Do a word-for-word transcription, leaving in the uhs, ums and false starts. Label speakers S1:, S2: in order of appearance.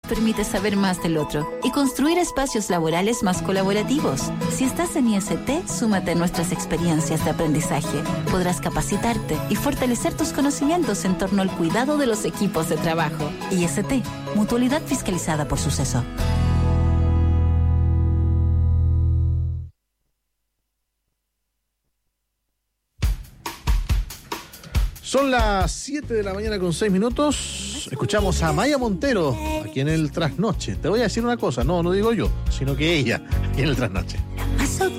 S1: permite saber más del otro y construir espacios laborales más colaborativos. Si estás en I S T, súmate a nuestras experiencias de aprendizaje. Podrás capacitarte y fortalecer tus conocimientos en torno al cuidado de los equipos de trabajo. I S T, Mutualidad Fiscalizada por Suceso.
S2: Son las siete de la mañana con seis minutos. Escuchamos a Maya Montero aquí en el Trasnoche. Te voy a decir una cosa, no, no digo yo, sino que ella aquí en el Trasnoche.